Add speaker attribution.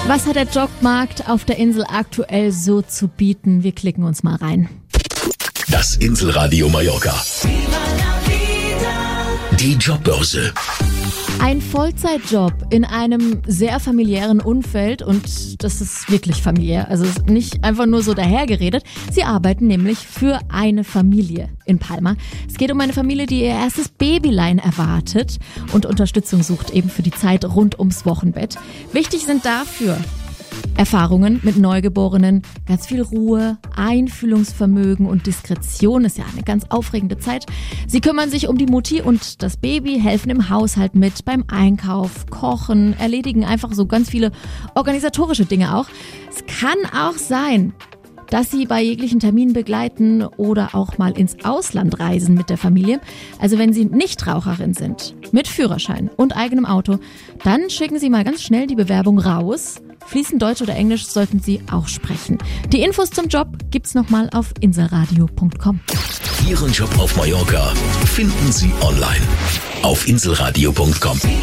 Speaker 1: Was hat der Jobmarkt auf der Insel aktuell so zu bieten? Wir klicken uns mal rein.
Speaker 2: Das Inselradio Mallorca. Die Jobbörse.
Speaker 1: Ein Vollzeitjob in einem sehr familiären Umfeld und das ist wirklich familiär, also nicht einfach nur so dahergeredet. Sie arbeiten nämlich für eine Familie in Palma. Es geht um eine Familie, die ihr erstes Babylein erwartet und Unterstützung sucht eben für die Zeit rund ums Wochenbett. Wichtig sind dafür Erfahrungen mit Neugeborenen, ganz viel Ruhe, Einfühlungsvermögen und Diskretion, ist ja eine ganz aufregende Zeit. Sie kümmern sich um die Mutti und das Baby, helfen im Haushalt mit, beim Einkauf, kochen, erledigen einfach so ganz viele organisatorische Dinge auch. Es kann auch sein, dass sie bei jeglichen Terminen begleiten oder auch mal ins Ausland reisen mit der Familie. Also wenn Sie Nichtraucherin sind, mit Führerschein und eigenem Auto, dann schicken Sie mal ganz schnell die Bewerbung raus. Fließend Deutsch oder Englisch sollten Sie auch sprechen. Die Infos zum Job gibt's nochmal auf inselradio.com.
Speaker 2: Ihren Job auf Mallorca finden Sie online auf inselradio.com.